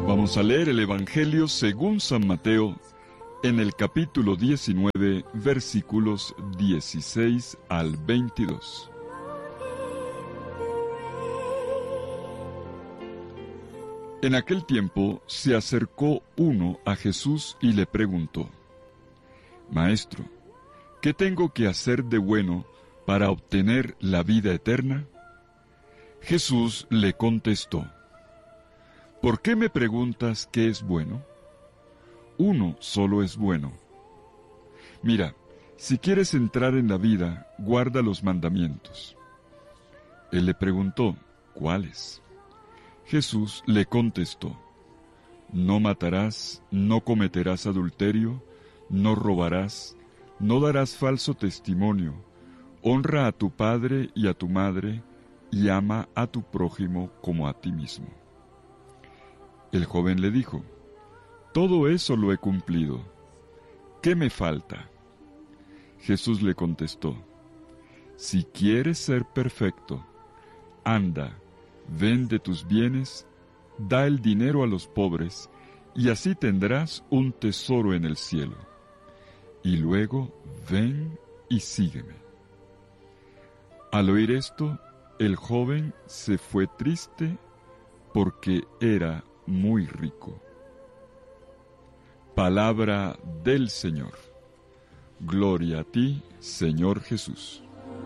Vamos a leer el Evangelio según San Mateo, en el capítulo 19, versículos 16 al 22. En aquel tiempo se acercó uno a Jesús y le preguntó: Maestro, ¿qué tengo que hacer de bueno para obtener la vida eterna? Jesús le contestó: ¿Por qué me preguntas qué es bueno? Uno solo es bueno. Mira, si quieres entrar en la vida, guarda los mandamientos. Él le preguntó: ¿cuáles? Jesús le contestó: No matarás, no cometerás adulterio, no robarás, no darás falso testimonio, honra a tu padre y a tu madre, y ama a tu prójimo como a ti mismo. El joven le dijo: Todo eso lo he cumplido. ¿Qué me falta? Jesús le contestó: Si quieres ser perfecto, anda, vende tus bienes, da el dinero a los pobres, y así tendrás un tesoro en el cielo. Y luego ven y sígueme. Al oír esto, el joven se fue triste porque era muy rico. Palabra del Señor. Gloria a ti, Señor Jesús.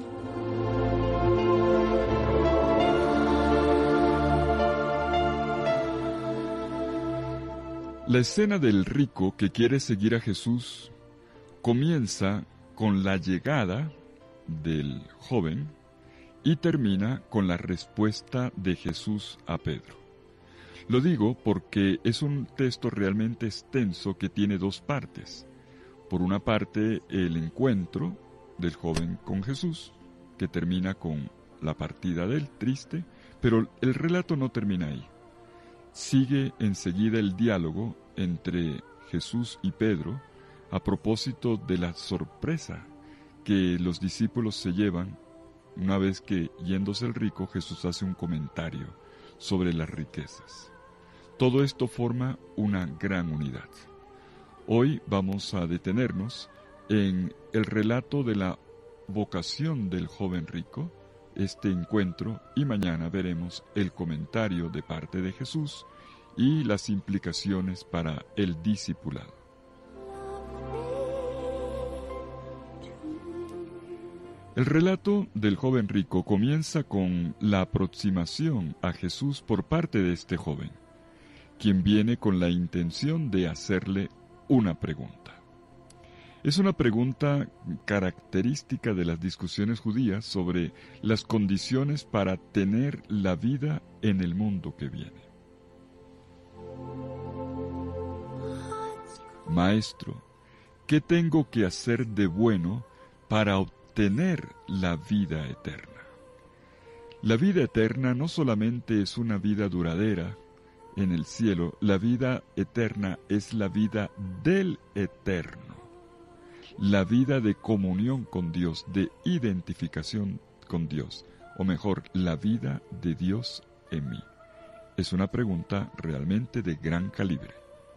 La escena del rico que quiere seguir a Jesús comienza con la llegada del joven y termina con la respuesta de Jesús a Pedro. Lo digo porque es un texto realmente extenso que tiene dos partes. Por una parte, el encuentro del joven con Jesús, que termina con la partida de él, triste, pero el relato no termina ahí. Sigue enseguida el diálogo entre Jesús y Pedro a propósito de la sorpresa que los discípulos se llevan una vez que, yéndose el rico, Jesús hace un comentario sobre las riquezas. Todo esto forma una gran unidad. Hoy vamos a detenernos en el relato de la vocación del joven rico, este encuentro, y mañana veremos el comentario de parte de Jesús y las implicaciones para el discipulado. El relato del joven rico comienza con la aproximación a Jesús por parte de este joven, quien viene con la intención de hacerle una pregunta. Es una pregunta característica de las discusiones judías sobre las condiciones para tener la vida en el mundo que viene. Maestro, ¿qué tengo que hacer de bueno para obtener la vida eterna? La vida eterna no solamente es una vida duradera en el cielo, la vida eterna es la vida del eterno, la vida de comunión con Dios, de identificación con Dios, o mejor, la vida de Dios en mí. Es una pregunta realmente de gran calibre.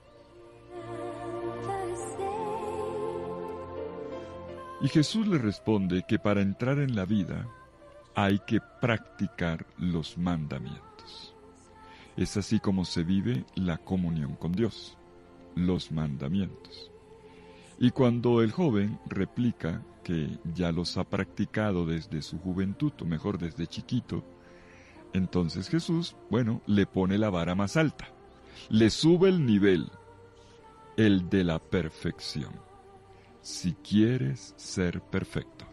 Y Jesús le responde que para entrar en la vida hay que practicar los mandamientos. Es así como se vive la comunión con Dios, los mandamientos. Y cuando el joven replica que ya los ha practicado desde su juventud, o mejor desde chiquito, entonces Jesús, le pone la vara más alta, le sube el nivel, el de la perfección. Si quieres ser perfecto.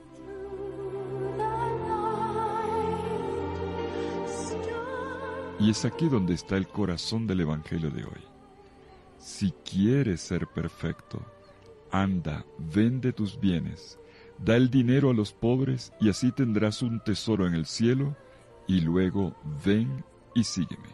Y es aquí donde está el corazón del Evangelio de hoy. Si quieres ser perfecto, anda, vende tus bienes, da el dinero a los pobres y así tendrás un tesoro en el cielo, y luego ven y sígueme.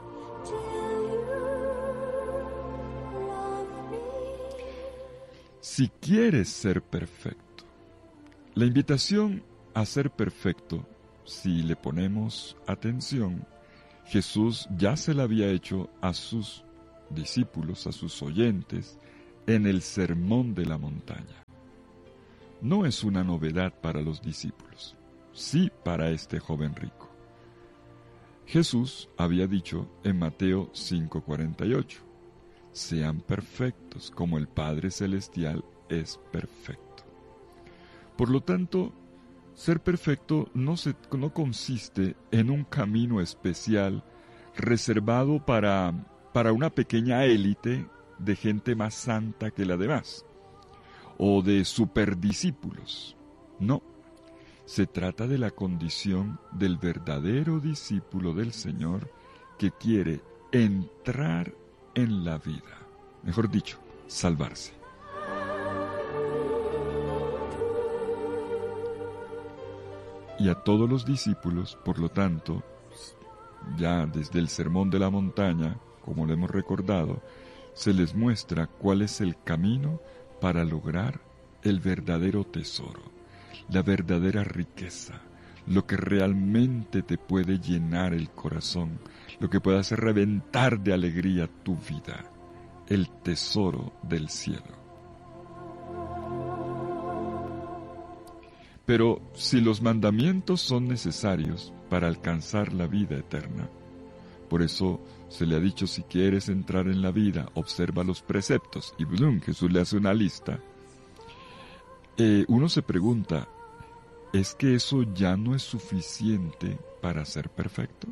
Si quieres ser perfecto, la invitación a ser perfecto, si le ponemos atención, Jesús ya se la había hecho a sus discípulos, a sus oyentes, en el Sermón de la Montaña. No es una novedad para los discípulos, sí para este joven rico. Jesús había dicho en Mateo 5:48, sean perfectos como el Padre Celestial es perfecto. Por lo tanto, ser perfecto no consiste en un camino especial reservado para una pequeña élite de gente más santa que la demás, o de superdiscípulos. No, se trata de la condición del verdadero discípulo del Señor que quiere entrar en la vida, mejor dicho, salvarse. Y a todos los discípulos, por lo tanto, ya desde el Sermón de la Montaña, como lo hemos recordado, se les muestra cuál es el camino para lograr el verdadero tesoro, la verdadera riqueza, lo que realmente te puede llenar el corazón, lo que puede hacer reventar de alegría tu vida, el tesoro del cielo. Pero si los mandamientos son necesarios para alcanzar la vida eterna, por eso se le ha dicho, si quieres entrar en la vida, observa los preceptos, y ¡blum!, Jesús le hace una lista. Uno se pregunta, ¿es que eso ya no es suficiente para ser perfecto?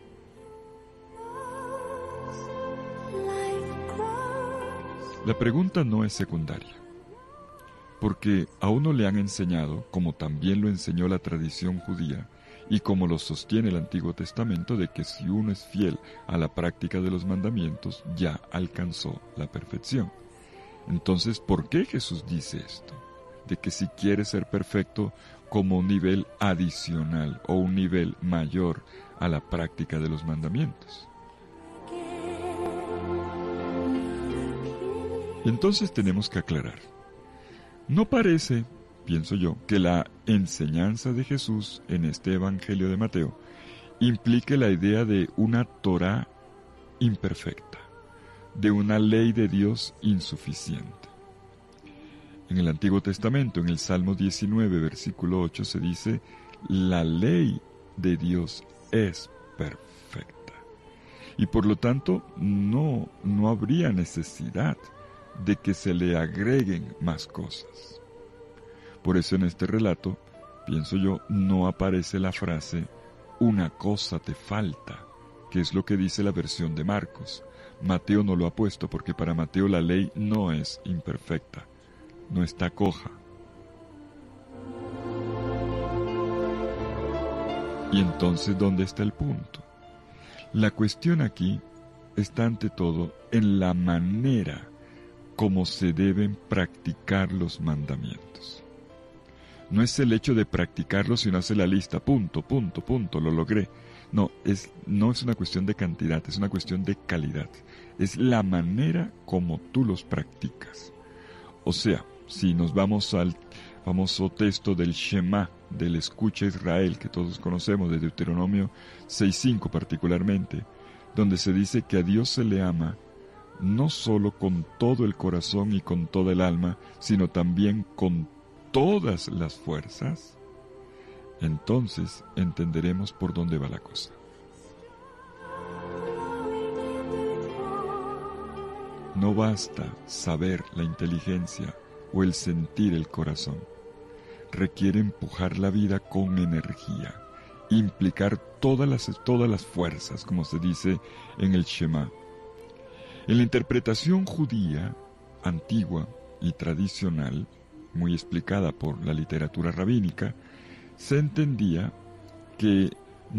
La pregunta no es secundaria, porque a uno le han enseñado, como también lo enseñó la tradición judía, y como lo sostiene el Antiguo Testamento, de que si uno es fiel a la práctica de los mandamientos, ya alcanzó la perfección. Entonces, ¿por qué Jesús dice esto? De que si quiere ser perfecto como un nivel adicional o un nivel mayor a la práctica de los mandamientos. Entonces tenemos que aclarar. No parece, pienso yo, que la enseñanza de Jesús en este Evangelio de Mateo implique la idea de una Torá imperfecta, de una ley de Dios insuficiente. En el Antiguo Testamento, en el Salmo 19, versículo 8, se dice, la ley de Dios es perfecta. Y por lo tanto, no habría necesidad de que se le agreguen más cosas. Por eso en este relato, pienso yo, no aparece la frase, una cosa te falta, que es lo que dice la versión de Marcos. Mateo no lo ha puesto porque para Mateo la ley no es imperfecta, no está coja. Y entonces, ¿dónde está el punto? La cuestión aquí está ante todo en la manera como se deben practicar los mandamientos. No es el hecho de practicarlos sino hacer la lista, punto, lo logré. No es una cuestión de cantidad, es una cuestión de calidad. Es la manera como tú los practicas. O sea, si nos vamos al famoso texto del Shema, del Escucha Israel, que todos conocemos, de Deuteronomio 6:5 particularmente, donde se dice que a Dios se le ama no solo con todo el corazón y con toda el alma, sino también con todas las fuerzas, entonces entenderemos por dónde va la cosa. No basta saber la inteligencia o el sentir el corazón. Requiere empujar la vida con energía, implicar todas las fuerzas, como se dice en el Shema. En la interpretación judía, antigua y tradicional, muy explicada por la literatura rabínica, se entendía que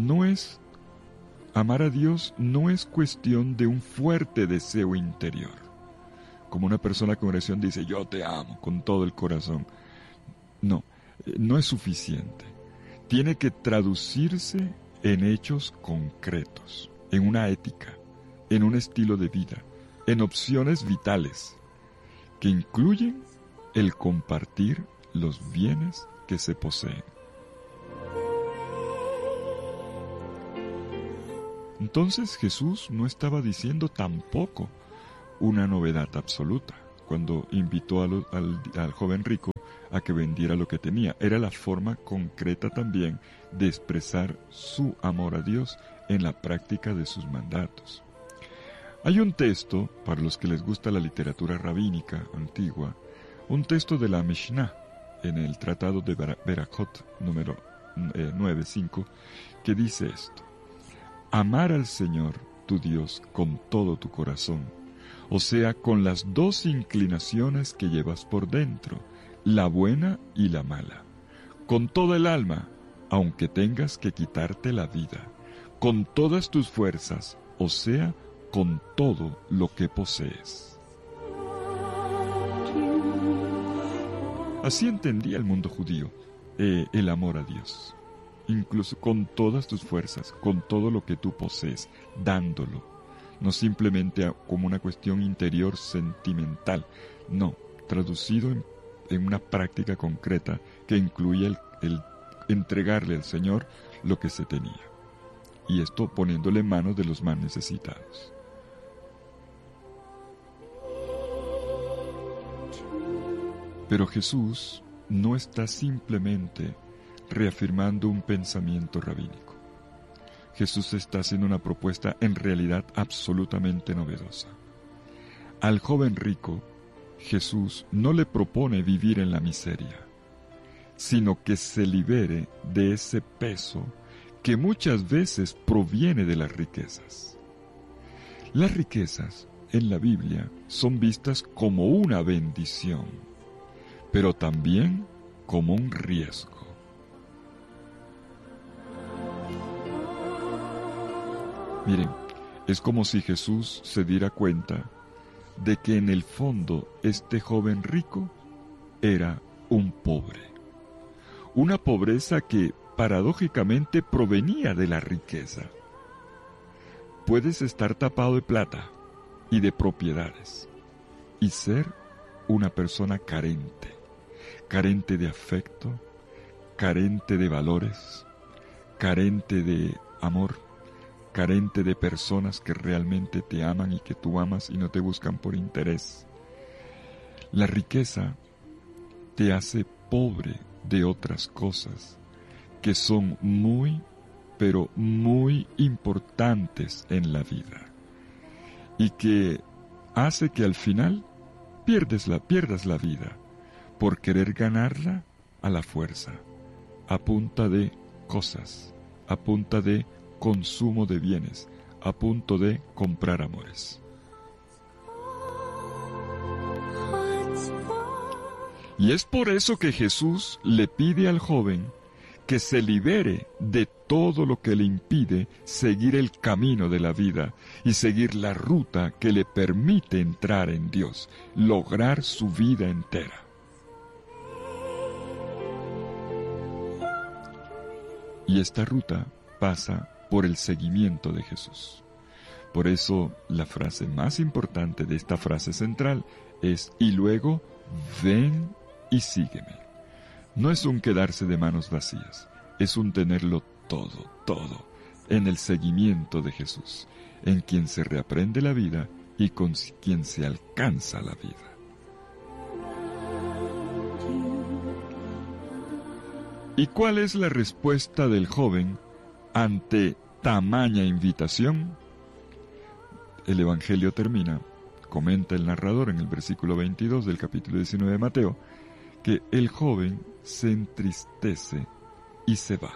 amar a Dios no es cuestión de un fuerte deseo interior. Como una persona con oración dice, yo te amo con todo el corazón. No es suficiente. Tiene que traducirse en hechos concretos, en una ética, en un estilo de vida, en opciones vitales, que incluyen el compartir los bienes que se poseen. Entonces Jesús no estaba diciendo tampoco una novedad absoluta cuando invitó al joven rico a que vendiera lo que tenía. Era la forma concreta también de expresar su amor a Dios en la práctica de sus mandatos. Hay un texto, para los que les gusta la literatura rabínica antigua, un texto de la Mishnah en el Tratado de Berajot número 9.5, que dice esto: amar al Señor tu Dios con todo tu corazón, o sea, con las dos inclinaciones que llevas por dentro, la buena y la mala, con toda el alma, aunque tengas que quitarte la vida, con todas tus fuerzas, o sea, con todo lo que posees. Así entendía el mundo judío el amor a Dios, incluso con todas tus fuerzas, con todo lo que tú posees, dándolo, no simplemente como una cuestión interior sentimental, no, traducido en una práctica concreta que incluye el entregarle al Señor lo que se tenía, y esto poniéndole en manos de los más necesitados. Pero Jesús no está simplemente reafirmando un pensamiento rabínico. Jesús está haciendo una propuesta en realidad absolutamente novedosa. Al joven rico, Jesús no le propone vivir en la miseria, sino que se libere de ese peso que muchas veces proviene de las riquezas. Las riquezas en la Biblia son vistas como una bendición, pero también como un riesgo. Miren, es como si Jesús se diera cuenta de que en el fondo este joven rico era un pobre. Una pobreza que paradójicamente provenía de la riqueza. Puedes estar tapado de plata y de propiedades y ser una persona carente de afecto, carente de valores, carente de amor, carente de personas que realmente te aman y que tú amas y no te buscan por interés. La riqueza te hace pobre de otras cosas que son muy, pero muy importantes en la vida y que hace que al final pierdas la vida por querer ganarla a la fuerza, a punta de cosas, a punta de consumo de bienes, a punto de comprar amores. Y es por eso que Jesús le pide al joven que se libere de todo lo que le impide seguir el camino de la vida y seguir la ruta que le permite entrar en Dios, lograr su vida entera. Y esta ruta pasa por el seguimiento de Jesús. Por eso la frase más importante de esta frase central es: y luego ven y sígueme. No es un quedarse de manos vacías, es un tenerlo todo, en el seguimiento de Jesús, en quien se reaprende la vida y con quien se alcanza la vida. ¿Y cuál es la respuesta del joven ante tamaña invitación? El Evangelio termina, comenta el narrador en el versículo 22 del capítulo 19 de Mateo, que el joven se entristece y se va.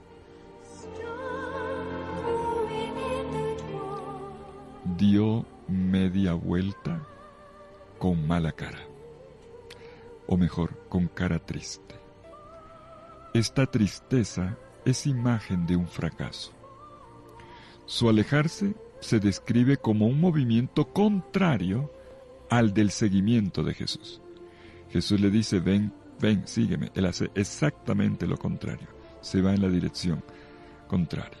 Dio media vuelta con mala cara, o mejor, con cara triste. Esta tristeza es imagen de un fracaso. Su alejarse se describe como un movimiento contrario al del seguimiento de Jesús. Jesús le dice: ven, sígueme. Él hace exactamente lo contrario. Se va en la dirección contraria.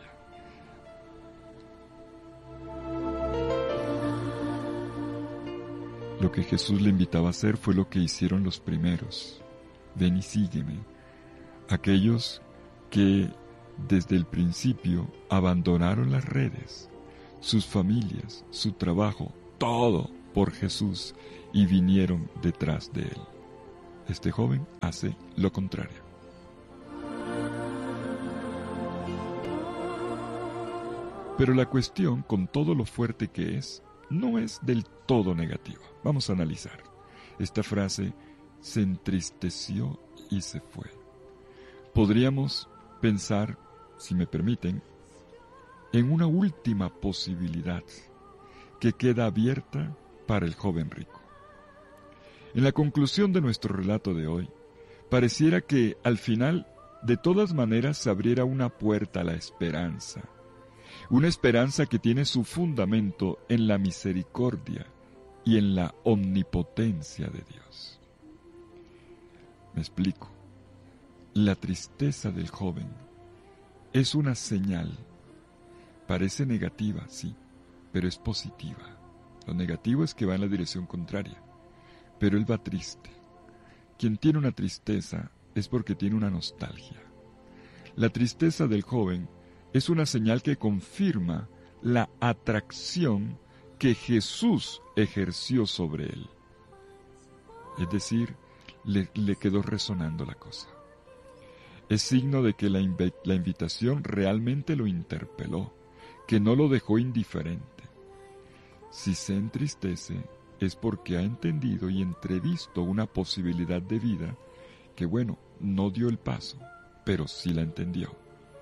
Lo que Jesús le invitaba a hacer fue lo que hicieron los primeros. Ven y sígueme. Aquellos que desde el principio abandonaron las redes sus familias, su trabajo, todo por Jesús, y vinieron detrás de él. Este joven hace lo contrario. Pero la cuestión, con todo lo fuerte que es, no es del todo negativa. Vamos a analizar. Esta frase, se entristeció y se fue. Podríamos pensar, si me permiten, en una última posibilidad que queda abierta para el joven rico. En la conclusión de nuestro relato de hoy, pareciera que al final, de todas maneras, se abriera una puerta a la esperanza. Una esperanza que tiene su fundamento en la misericordia y en la omnipotencia de Dios. Me explico. La tristeza del joven es una señal. Parece negativa, sí, pero es positiva. Lo negativo es que va en la dirección contraria, pero él va triste. Quien tiene una tristeza es porque tiene una nostalgia. La tristeza del joven es una señal que confirma la atracción que Jesús ejerció sobre él. Es decir, le quedó resonando la cosa. Es signo de que la invitación realmente lo interpeló, que no lo dejó indiferente. Si se entristece es porque ha entendido y entrevisto una posibilidad de vida que, bueno, no dio el paso, pero sí la entendió.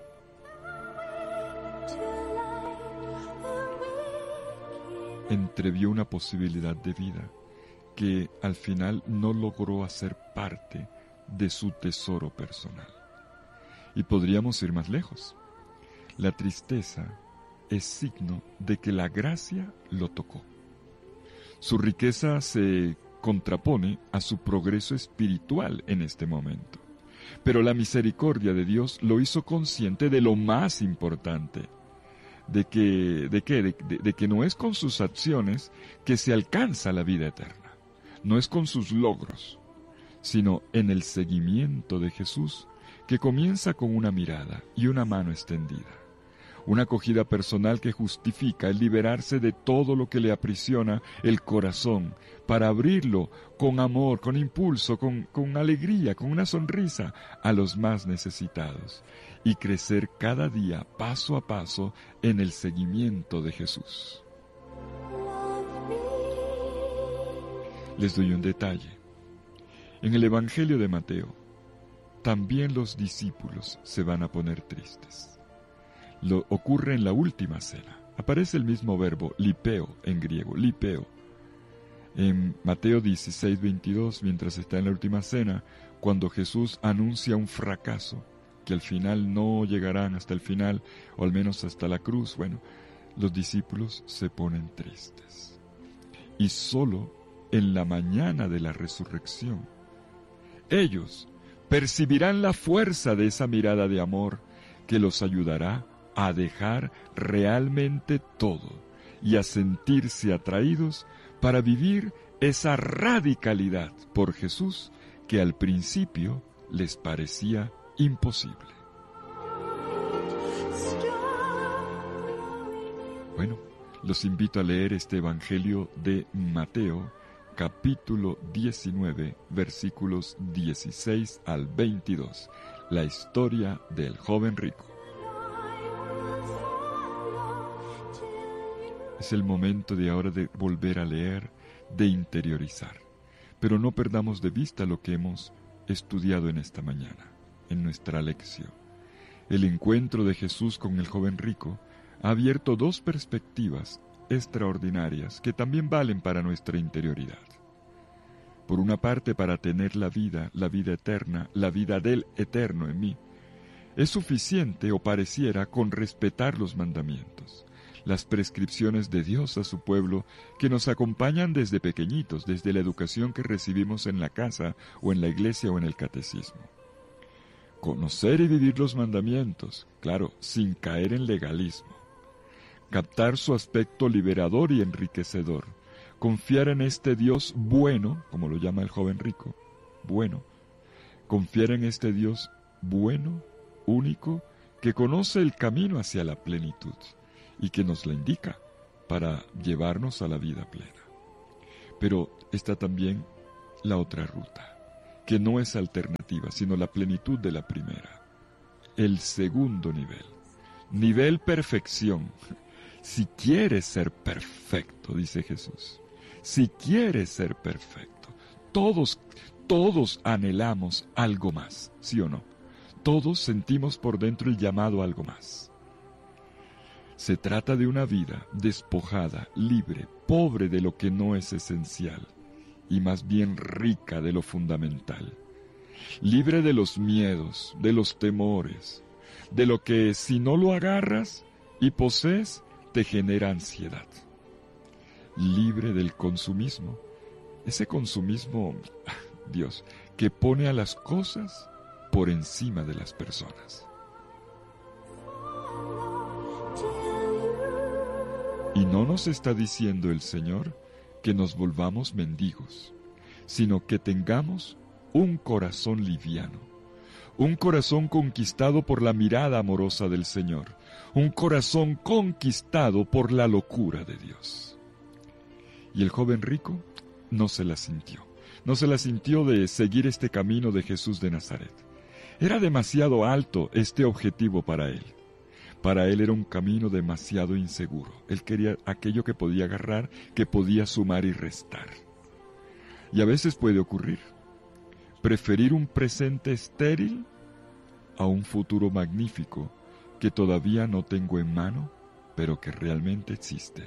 Entrevió una posibilidad de vida que al final no logró hacer parte de su tesoro personal. Y podríamos ir más lejos. La tristeza es signo de que la gracia lo tocó. Su riqueza se contrapone a su progreso espiritual en este momento. Pero la misericordia de Dios lo hizo consciente de lo más importante, de que no es con sus acciones que se alcanza la vida eterna, no es con sus logros, sino en el seguimiento de Jesús, que comienza con una mirada y una mano extendida, una acogida personal que justifica el liberarse de todo lo que le aprisiona el corazón, para abrirlo con amor, con impulso, con alegría, con una sonrisa a los más necesitados, y crecer cada día, paso a paso, en el seguimiento de Jesús. Les doy un detalle. En el Evangelio de Mateo, también los discípulos se van a poner tristes. Lo ocurre en la última cena. Aparece el mismo verbo, lipeo, en griego, lipeo. En Mateo 16:22, mientras está en la última cena, cuando Jesús anuncia un fracaso, que al final no llegarán hasta el final, o al menos hasta la cruz, bueno, los discípulos se ponen tristes. Y solo en la mañana de la resurrección, ellos percibirán la fuerza de esa mirada de amor que los ayudará a dejar realmente todo y a sentirse atraídos para vivir esa radicalidad por Jesús que al principio les parecía imposible. Bueno, los invito a leer este Evangelio de Mateo, capítulo 19, versículos 16 al 22, la historia del joven rico. Es el momento de ahora de volver a leer, de interiorizar, pero no perdamos de vista lo que hemos estudiado en esta mañana, en nuestra lección. El encuentro de Jesús con el joven rico ha abierto dos perspectivas extraordinarias que también valen para nuestra interioridad. Por una parte, para tener la vida eterna, la vida del eterno en mí, es suficiente o pareciera con respetar los mandamientos, las prescripciones de Dios a su pueblo que nos acompañan desde pequeñitos, desde la educación que recibimos en la casa o en la iglesia o en el catecismo. Conocer y vivir los mandamientos, claro, sin caer en legalismo. Captar su aspecto liberador y enriquecedor. Confiar en este Dios bueno, como lo llama el joven rico, bueno. Confiar en este Dios bueno, único, que conoce el camino hacia la plenitud y que nos la indica para llevarnos a la vida plena. Pero está también la otra ruta, que no es alternativa, sino la plenitud de la primera. El segundo nivel. Nivel perfección. Si quieres ser perfecto, dice Jesús, si quieres ser perfecto, todos anhelamos algo más, ¿sí o no? Todos sentimos por dentro el llamado a algo más. Se trata de una vida despojada, libre, pobre de lo que no es esencial, y más bien rica de lo fundamental. Libre de los miedos, de los temores, de lo que si no lo agarras y posees, te genera ansiedad. Libre del consumismo, ese consumismo, Dios, que pone a las cosas por encima de las personas. Y no nos está diciendo el Señor que nos volvamos mendigos, sino que tengamos un corazón liviano, un corazón conquistado por la mirada amorosa del Señor, un corazón conquistado por la locura de Dios. Y el joven rico no se la sintió de seguir este camino de Jesús de Nazaret. Era demasiado alto este objetivo para él. Para él era un camino demasiado inseguro. Él quería aquello que podía agarrar, que podía sumar y restar. Y a veces puede ocurrir. Preferir un presente estéril a un futuro magnífico que todavía no tengo en mano, pero que realmente existe.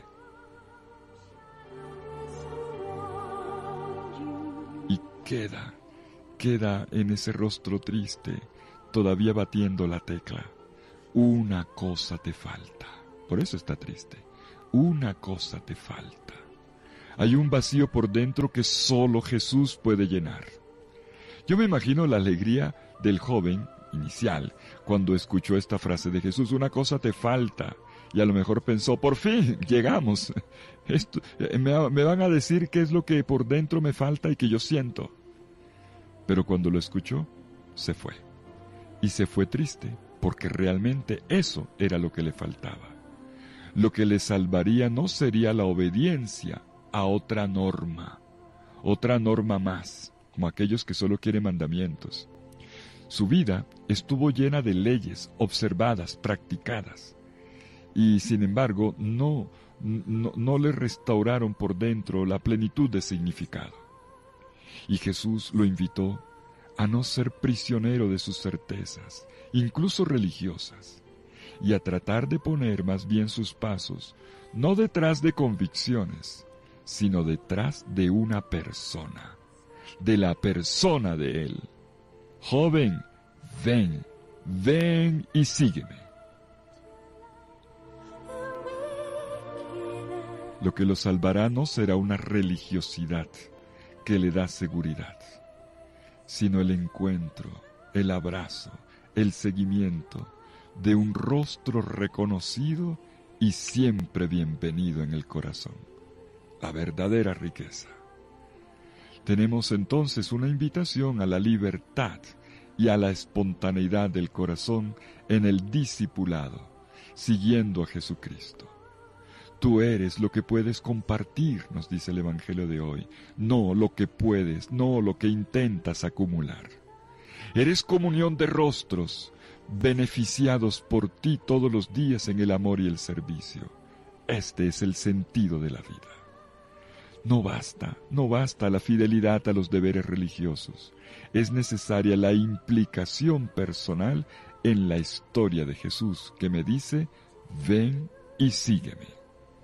Y queda en ese rostro triste, todavía batiendo la tecla. Una cosa te falta. Por eso está triste. Una cosa te falta. Hay un vacío por dentro que solo Jesús puede llenar. Yo me imagino la alegría del joven inicial cuando escuchó esta frase de Jesús, una cosa te falta. Y a lo mejor pensó, por fin, llegamos. Me van a decir qué es lo que por dentro me falta y que yo siento. Pero cuando lo escuchó, se fue. Y se fue triste, porque realmente eso era lo que le faltaba. Lo que le salvaría no sería la obediencia a otra norma más, como aquellos que solo quieren mandamientos. Su vida estuvo llena de leyes observadas, practicadas, y sin embargo no le restauraron por dentro la plenitud de significado. Y Jesús lo invitó a no ser prisionero de sus certezas, incluso religiosas, y a tratar de poner más bien sus pasos, no detrás de convicciones, sino detrás de una persona, de la persona de Él. Joven, ven y sígueme. Lo que lo salvará no será una religiosidad que le da seguridad, sino el encuentro, el abrazo, el seguimiento de un rostro reconocido y siempre bienvenido en el corazón. La verdadera riqueza. Tenemos entonces una invitación a la libertad y a la espontaneidad del corazón en el discipulado, siguiendo a Jesucristo. Tú eres lo que puedes compartir, nos dice el Evangelio de hoy, no lo que puedes, no lo que intentas acumular. Eres comunión de rostros, beneficiados por ti todos los días en el amor y el servicio. Este es el sentido de la vida. No basta la fidelidad a los deberes religiosos. Es necesaria la implicación personal en la historia de Jesús, que me dice, ven y sígueme.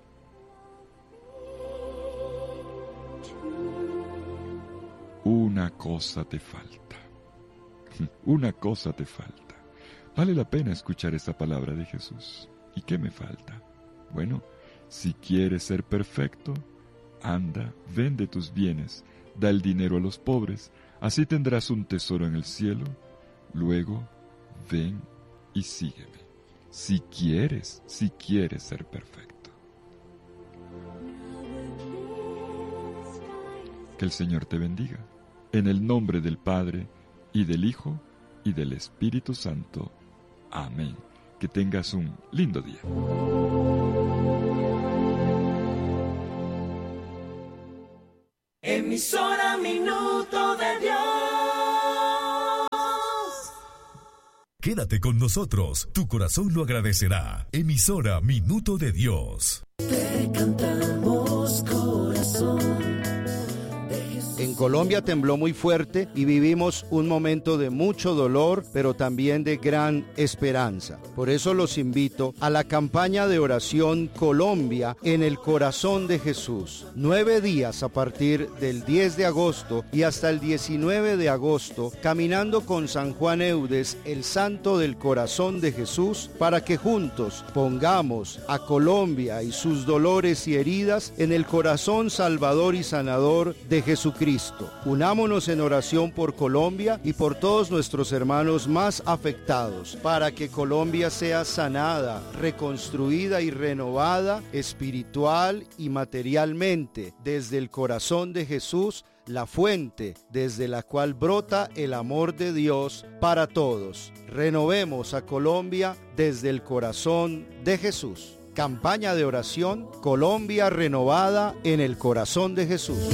Una cosa te falta. Una cosa te falta. Vale la pena escuchar esa palabra de Jesús. ¿Y qué me falta? Bueno, si quieres ser perfecto, anda, vende tus bienes, da el dinero a los pobres, así tendrás un tesoro en el cielo. Luego, ven y sígueme. Si quieres ser perfecto. Que el Señor te bendiga. En el nombre del Padre, y del Hijo, y del Espíritu Santo. Amén. Que tengas un lindo día. Emisora Minuto de Dios. Quédate con nosotros, tu corazón lo agradecerá. Emisora Minuto de Dios. Te cantamos, corazón. En Colombia tembló muy fuerte y vivimos un momento de mucho dolor, pero también de gran esperanza. Por eso los invito a la campaña de oración Colombia en el corazón de Jesús. 9 días a partir del 10 de agosto y hasta el 19 de agosto, caminando con San Juan Eudes, el santo del corazón de Jesús, para que juntos pongamos a Colombia y sus dolores y heridas en el corazón salvador y sanador de Jesucristo. Unámonos en oración por Colombia y por todos nuestros hermanos más afectados, para que Colombia sea sanada, reconstruida y renovada espiritual y materialmente desde el corazón de Jesús, la fuente desde la cual brota el amor de Dios para todos. Renovemos a Colombia desde el corazón de Jesús. Campaña de oración Colombia renovada en el corazón de Jesús.